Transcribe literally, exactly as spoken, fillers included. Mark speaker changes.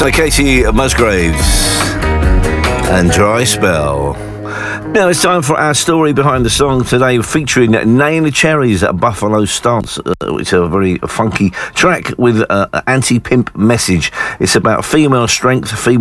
Speaker 1: So Katie Musgraves and Dry Spell. Now it's time for our story behind the song today, featuring Neneh Cherry's Buffalo Stance. Uh, it's a very funky track with an uh, anti-pimp message. It's about female strength, female